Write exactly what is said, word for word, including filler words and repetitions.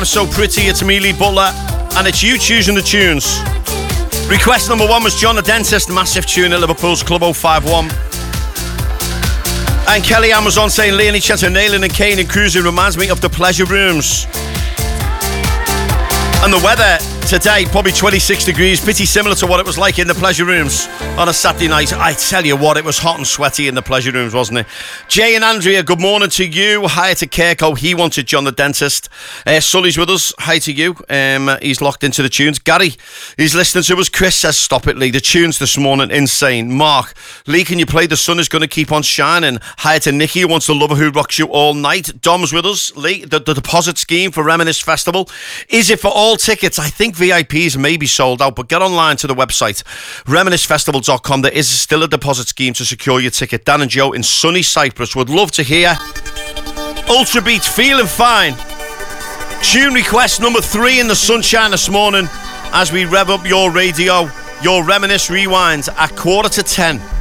So Pretty, it's me, Lee Butler, and it's you choosing the tunes. Request number one was John the Dentist, massive tune at Liverpool's Club oh five one. And Kelly Amazon saying, Lee, any chance of nailing and Kane and cruising reminds me of the pleasure rooms. And the weather today, probably twenty-six degrees, pretty similar to what it was like in the pleasure rooms on a Saturday night. I tell you what, it was hot and sweaty in the pleasure rooms, wasn't it? Jay and Andrea, good morning to you. Hi to Kirko, he wanted John the Dentist. Uh, Sully's with us, hi to you. Um, he's locked into the tunes. Gary, he's listening to us. Chris says, stop it, Lee. The tunes this morning, insane. Mark, Lee, can you play The Sun Is Gonna Keep On Shining? Hi to Nikki, who wants the lover who rocks you all night. Dom's with us. Lee, the, the deposit scheme for Reminisce Festival. Is it for all tickets? I think V I Ps may be sold out, but get online to the website reminisce festival dot com. There is still a deposit scheme to secure your ticket. Dan and Joe in sunny Cyprus would love to hear Ultra Beat, Feeling Fine. Tune request number three in the sunshine this morning as we rev up your radio. Your Reminisce Rewind at quarter to ten.